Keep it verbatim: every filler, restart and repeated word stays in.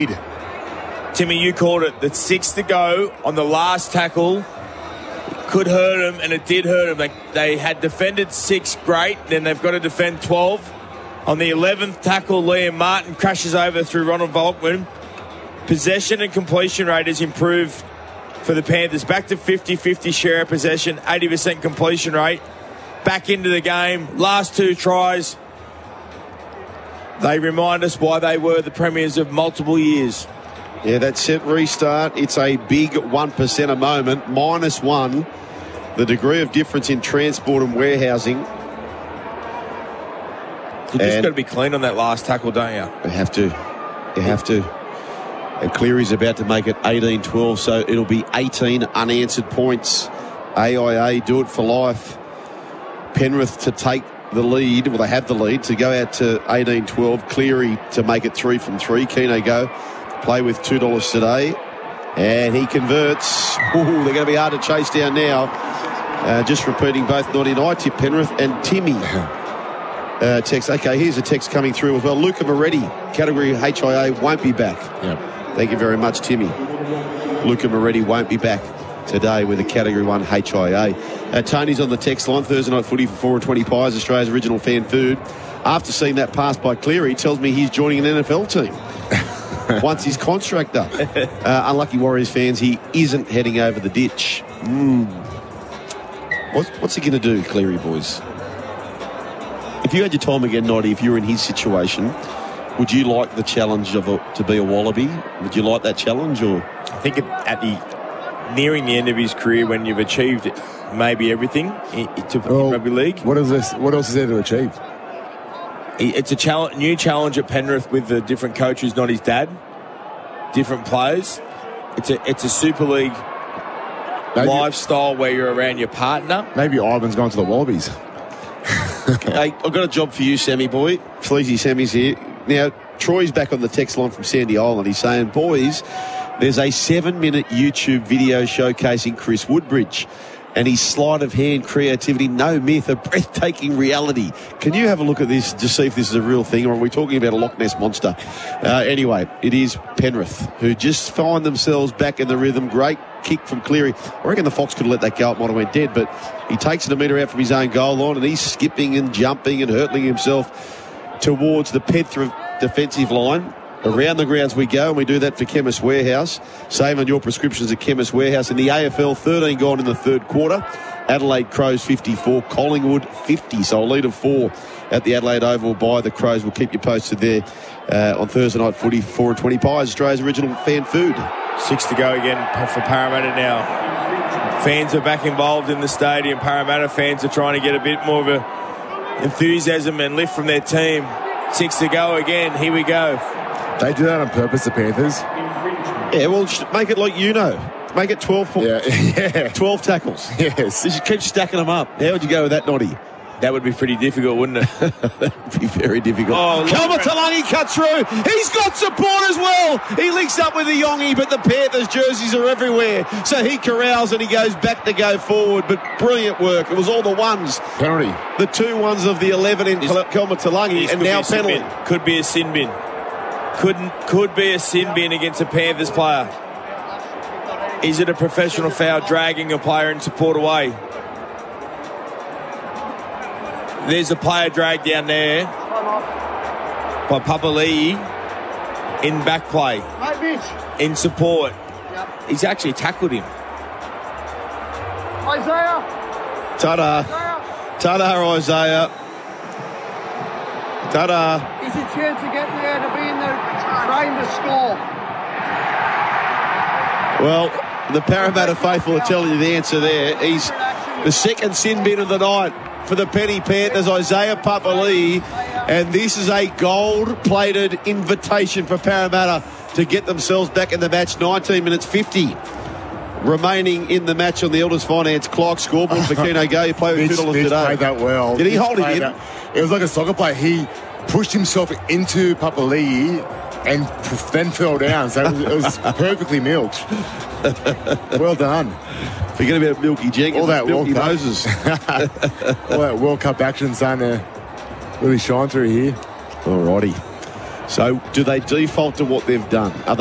Timmy, you called it. The six to go on the last tackle could hurt them, and it did hurt them. They, they had defended six great, then they've got to defend twelve. On the eleventh tackle, Liam Martin crashes over through Ronald Volkman. Possession and completion rate has improved for the Panthers. Back to fifty-fifty share of possession, eighty percent completion rate. Back into the game. Last two tries. They remind us why they were the premiers of multiple years. Yeah, that set restart, it's a big one percent a moment. Minus one. The degree of difference in transport and warehousing. You just got to be clean on that last tackle, don't you? You have to. You have to. And Cleary's about to make it eighteen twelve, so it'll be eighteen unanswered points. A I A do it for life. Penrith to take the lead. Well, they have the lead to go out to eighteen twelve. Cleary to make it three from three. Keno go. Play with two dollars today. And he converts. Ooh, they're going to be hard to chase down now. Uh, just repeating both Noddy and I tip Penrith and Timmy. Uh, text. Okay, here's a text coming through as well. Luca Moretti, category H I A, won't be back. Yep. Thank you very much, Timmy. Luca Moretti won't be back today with a category one H I A. Uh, Tony's on the text line. Thursday night footy for four and twenty pies, Australia's original fan food. After seeing that pass by Cleary, tells me he's joining an N F L team. Once his contract up. Uh, unlucky Warriors fans, he isn't heading over the ditch. Mm. What's, what's he going to do, Cleary boys? If you had your time again, Noddy, if you were in his situation, would you like the challenge of a, to be a Wallaby? Would you like that challenge? Or I think at the nearing the end of his career, when you've achieved maybe everything in, to well, rugby league. What is this? What else is there to achieve? It's a challenge, new challenge at Penrith with the different coach who's not his dad, different players. It's a it's a Super League maybe, lifestyle where you're around your partner. Maybe Ivan's gone to the Wallabies. Hey, I've got a job for you, Sammy boy. Fleazy Sammy's here. Now, Troy's back on the text line from Sandy Island. He's saying, boys, there's a seven-minute YouTube video showcasing Chris Woodbridge and his sleight of hand, creativity, no myth, a breathtaking reality. Can you have a look at this to see if this is a real thing, or are we talking about a Loch Ness monster? Uh, anyway, it is Penrith, who just find themselves back in the rhythm. Great kick from Cleary. I reckon the Fox could have let that go. It might have went dead, but he takes it a metre out from his own goal line, and he's skipping and jumping and hurtling himself towards the Penrith defensive line. Around the grounds we go, and we do that for Chemist Warehouse. Save on your prescriptions at Chemist Warehouse. In the A F L, thirteen gone in the third quarter. Adelaide Crows fifty-four, Collingwood fifty. So a lead of four at the Adelaide Oval by the Crows. We'll keep you posted there uh, on Thursday night footy, four and twenty pies, Australia's original fan food. Six to go again for Parramatta now. Fans are back involved in the stadium. Parramatta fans are trying to get a bit more of a enthusiasm and lift from their team. Six to go again. Here we go. They do that on purpose, the Panthers. Yeah, well, make it like you know. Make it twelve points. Yeah, yeah. twelve tackles. Yes. You should keep stacking them up. How would you go with that, Noddy? That would be pretty difficult, wouldn't it? That would be very difficult. Oh, Kalmatalangi cuts through. He's got support as well. He links up with the Yongi, but the Panthers jerseys are everywhere. So he corrals and he goes back to go forward. But brilliant work. It was all the ones. Penalty. The two ones of the eleven in Kalmatalangi, and now penalty. Could be a sin bin. Couldn't could be a sin bin against a Panthers player. Is it a professional foul dragging a player and support away? There's a player dragged down there by Papali'i in back play, in support. He's actually tackled him. Isaiah. Ta-da. Ta-da, Isaiah. Ta-da. Is a chance to get there to be in there trying to score. Well, the Parramatta faithful are telling you the answer there. He's the second sin bin of the night for the Penny Panthers, Isaiah Papali'i, and this is a gold-plated invitation for Parramatta to get themselves back in the match. nineteen minutes fifty remaining in the match on the Elders Finance clock. Scoreboard for Keno Go. You play with two dollars Mitch today. played that well. Did he Mitch hold it in? That. It was like a soccer player. He pushed himself into Papali'i and then fell down. So it was, it was perfectly milked. Well done. Forget about Milky Jenkins. All that Milky World Cup. Moses. All that World Cup action starting to really shine through here. Alrighty. So do they default to what they've done? Are